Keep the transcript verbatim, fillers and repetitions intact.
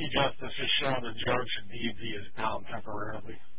justice has shown the judge should leave these down temporarily.